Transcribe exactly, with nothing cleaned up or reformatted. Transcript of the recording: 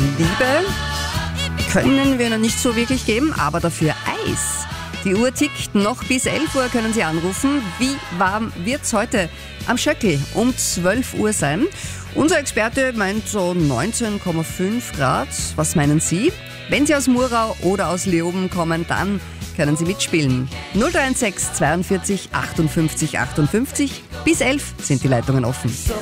Liebe können wir noch nicht so wirklich geben, aber dafür Eis. Die Uhr tickt, noch bis elf Uhr können Sie anrufen. Wie warm wird's heute am Schöckl um zwölf Uhr sein? Unser Experte meint so neunzehn Komma fünf Grad. Was meinen Sie? Wenn Sie aus Murau oder aus Leoben kommen, dann können Sie mitspielen. null drei eins sechs zweiundvierzig achtundfünfzig achtundfünfzig. Bis elf sind die Leitungen offen.